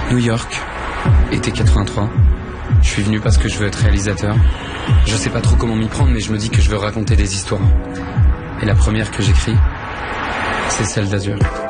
New York, été 83. Je suis venu parce que je veux être réalisateur. Je sais pas trop comment m'y prendre, mais je me dis que je veux raconter des histoires. Et la première que j'écris, c'est celle d'Azur.